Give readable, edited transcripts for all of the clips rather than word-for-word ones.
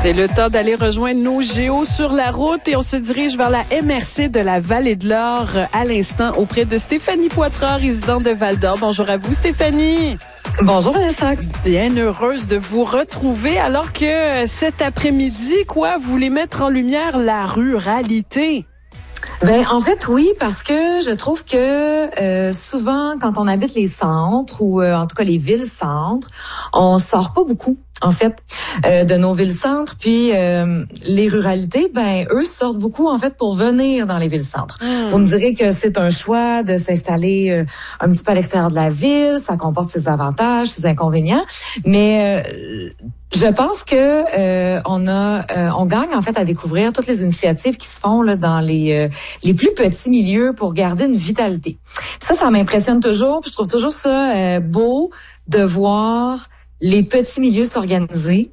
C'est le temps d'aller rejoindre nos géos sur la route et on se dirige vers la MRC de la Vallée de l'Or à l'instant auprès de Stéphanie Poitras, résidente de Val-d'Or. Bonjour à vous, Stéphanie. Bonjour, Vanessa. Bien heureuse de vous retrouver alors que cet après-midi, vous voulez mettre en lumière la ruralité. Ben en fait oui, parce que je trouve que souvent quand on habite les centres ou en tout cas les villes-centres, on sort pas beaucoup en fait de nos villes-centres, puis les ruralités, ben eux sortent beaucoup en fait pour venir dans les villes-centres. Vous me direz que c'est un choix de s'installer un petit peu à l'extérieur de la ville, ça comporte ses avantages, ses inconvénients, mais je pense que on gagne en fait à découvrir toutes les initiatives qui se font là dans les plus petits milieux pour garder une vitalité. Ça m'impressionne toujours, puis je trouve toujours ça beau de voir les petits milieux s'organiser,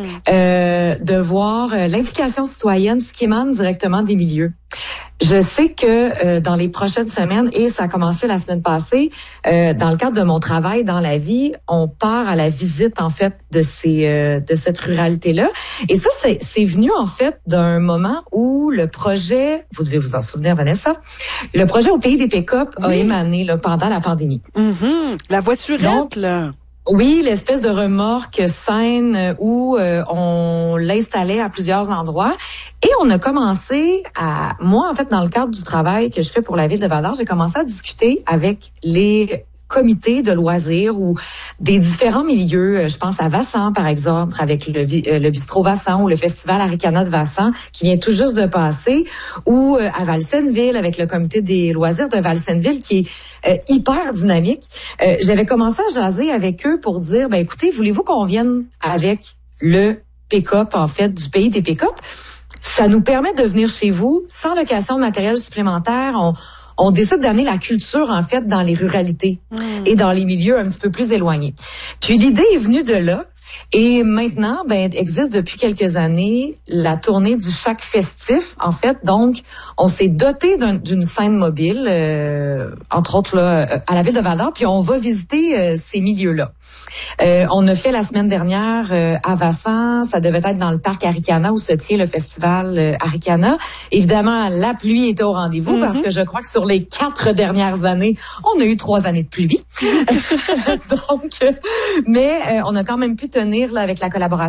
de voir l'implication citoyenne, ce qui émane directement des milieux. Je sais que dans les prochaines semaines, et ça a commencé la semaine passée, dans le cadre de mon travail dans la vie, on part à la visite en fait de cette ruralité-là. Et ça, c'est venu en fait d'un moment où le projet, vous devez vous en souvenir, Vanessa, le projet au pays des pick-up a émané là, pendant la pandémie. La voiturette, donc, là. Oui, l'espèce de remorque saine où on l'installait à plusieurs endroits. Et on a commencé moi, en fait, dans le cadre du travail que je fais pour la ville de Val-d'Or, j'ai commencé à discuter avec les comités de loisirs ou des différents milieux. Je pense à Vassan, par exemple, avec le bistrot Vassan ou le festival Aricana de Vassan qui vient tout juste de passer, ou à Val-Sainte-Ville avec le comité des loisirs de Val-Sainte-Ville qui est hyper dynamique. J'avais commencé à jaser avec eux pour dire, ben écoutez, voulez-vous qu'on vienne avec le pick-up, en fait, du pays des pick-up? Ça nous permet de venir chez vous sans location de matériel supplémentaire. On décide d'amener la culture, en fait, dans les ruralités et dans les milieux un petit peu plus éloignés. Puis l'idée est venue de là. Et maintenant, existe depuis quelques années la tournée du Chac festif, en fait. Donc, on s'est doté d'une scène mobile, entre autres là, à la ville de Val-d'Or, puis on va visiter ces milieux-là. On a fait la semaine dernière à Vassan, ça devait être dans le parc Aricana où se tient le festival Aricana. Évidemment, la pluie était au rendez-vous parce que je crois que sur les 4 dernières années, on a eu 3 années de pluie. Donc, mais on a quand même pu tenir là, avec la collaboration